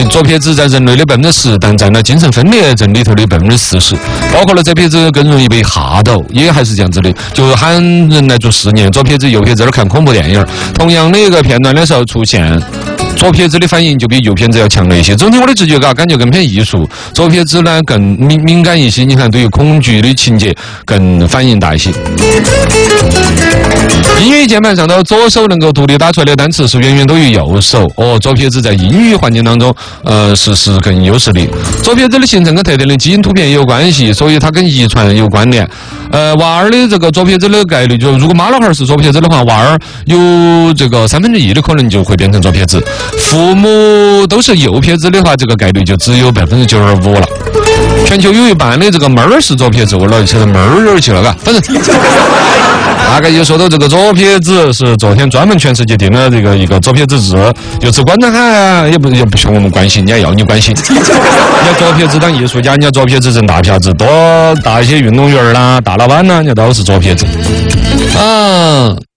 左撇子在人类的10%，但占了精神分裂症里头的40%，包括了这撇子更容易被吓到，也还是这样子的，就喊人来做试验，左撇子右撇子在那看恐怖电影，同样的一个片段的时候出现。左撇子的反应就比右撇子要强烈一些。整体我的直觉感觉更偏艺术，左撇子呢更敏感一些。你看，对于恐惧的情节更反应大一些。英语键盘上头左手能够独立打出来的单词是远远多于右手。左撇子在英语环境当中，是更优势的。左撇子的形成跟特定的基因突变也有关系，所以它跟遗传有关联。娃儿的这个左撇子的概率，就如果妈老汉儿是左撇子的话，娃儿有这个1/3的可能就会变成左撇子。父母都是右撇子的话，这个概率就只有95%了。全球有一半的这个妹儿是左撇子，我老成妹儿去了，嘎，反正大概就说到这个左撇子是昨天专门全世界定了这个一个左撇子日，就吃广场海也不需要我们关心，人家要你关心。你要左撇子当艺术家，你要左撇子挣大票子，多大一些运动员啦、大老板啦，人家都是左撇子。